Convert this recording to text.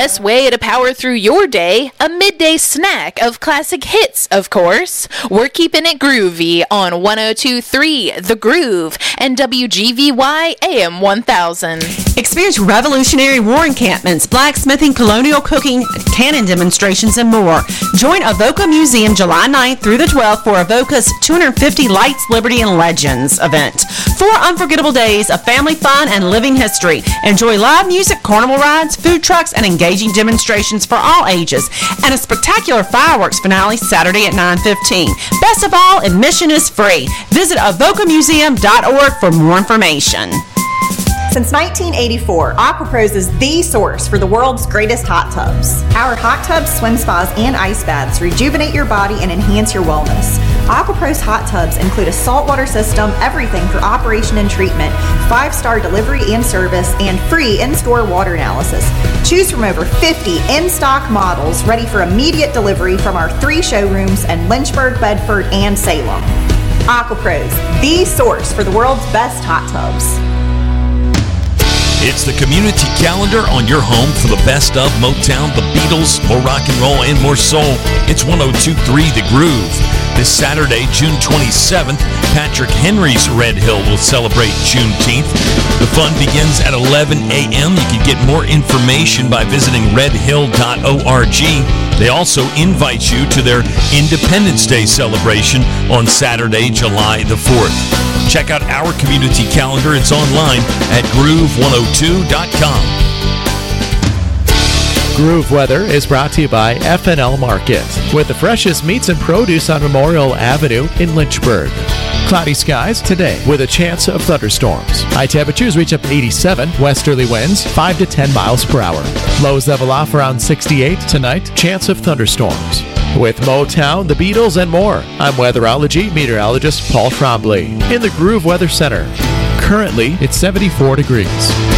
best way to power through your day, a midday snack of classic hits, of course. We're keeping it groovy on 102.3 The Groove and WGVY AM 1000. Experience Revolutionary War encampments, blacksmithing, colonial cooking, cannon demonstrations, and more. Join Avoca Museum July 9th through the 12th for Avoca's 250 Lights, Liberty, and Legends event. 4 unforgettable days of family fun and living history. Enjoy live music, carnival rides, food trucks, and engaging demonstrations for all ages. And a spectacular fireworks finale Saturday at 9:15. Best of all, admission is free. Visit avocamuseum.org for more information. Since 1984, AquaPros is the source for the world's greatest hot tubs. Our hot tubs, swim spas, and ice baths rejuvenate your body and enhance your wellness. AquaPros hot tubs include a saltwater system, everything for operation and treatment, 5-star delivery and service, and free in-store water analysis. Choose from over 50 in-stock models ready for immediate delivery from our 3 showrooms in Lynchburg, Bedford, and Salem. AquaPros, the source for the world's best hot tubs. It's the community calendar on your home for the best of Motown, the Beatles, more rock and roll, and more soul. It's 102.3 The Groove. This Saturday, June 27th, Patrick Henry's Red Hill will celebrate Juneteenth. The fun begins at 11 a.m. You can get more information by visiting redhill.org. They also invite you to their Independence Day celebration on Saturday, July the 4th. Check out our community calendar. It's online at groove102.com. Groove Weather is brought to you by F&L Market, with the freshest meats and produce on Memorial Avenue in Lynchburg. Cloudy skies today with a chance of thunderstorms. High temperatures reach up to 87, westerly winds 5 to 10 miles per hour. Lows level off around 68 tonight, chance of thunderstorms. With Motown, the Beatles, and more, I'm weatherology meteorologist Paul Trombley in the Groove Weather Center. Currently, it's 74 degrees.